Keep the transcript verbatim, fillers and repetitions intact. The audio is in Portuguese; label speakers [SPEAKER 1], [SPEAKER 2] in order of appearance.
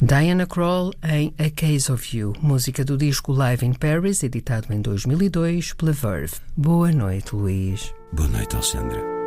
[SPEAKER 1] Diana Krall em A Case of You, música do disco Live in Paris, editado em dois mil e dois pela Verve. Boa noite, Luís.
[SPEAKER 2] Boa noite, Alexandra.